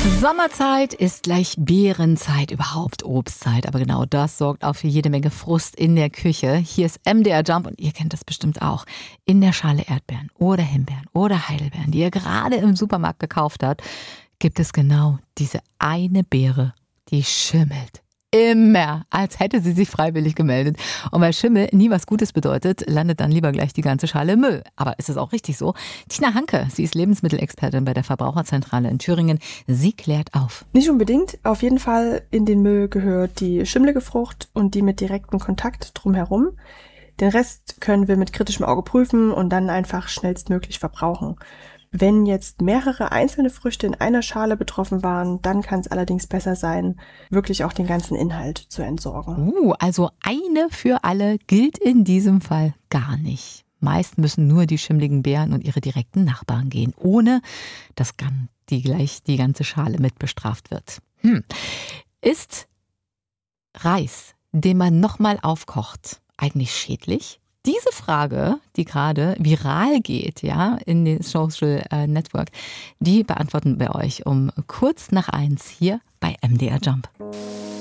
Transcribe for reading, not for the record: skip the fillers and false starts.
Sommerzeit ist gleich Beerenzeit, überhaupt Obstzeit. Aber genau das sorgt auch für jede Menge Frust in der Küche. Hier ist MDR Jump und ihr kennt das bestimmt auch. In der Schale Erdbeeren oder Himbeeren oder Heidelbeeren, die ihr gerade im Supermarkt gekauft habt, gibt es genau diese eine Beere, die schimmelt. Immer, als hätte sie sich freiwillig gemeldet. Und weil Schimmel nie was Gutes bedeutet, landet dann lieber gleich die ganze Schale im Müll. Aber ist es auch richtig so? Tina Hanke, sie ist Lebensmittelexpertin bei der Verbraucherzentrale in Thüringen. Sie klärt auf. Nicht unbedingt. Auf jeden Fall in den Müll gehört die schimmlige Frucht und die mit direktem Kontakt drumherum. Den Rest können wir mit kritischem Auge prüfen und dann einfach schnellstmöglich verbrauchen. Wenn jetzt mehrere einzelne Früchte in einer Schale betroffen waren, dann kann es allerdings besser sein, wirklich auch den ganzen Inhalt zu entsorgen. Also eine für alle gilt in diesem Fall gar nicht. Meist müssen nur die schimmligen Beeren und ihre direkten Nachbarn gehen, ohne dass gleich die ganze Schale mit bestraft wird. Ist Reis, den man nochmal aufkocht, eigentlich schädlich? Diese Frage, die gerade viral geht, ja, in den Social Network, die beantworten wir euch um kurz nach 1 hier bei MDR Jump.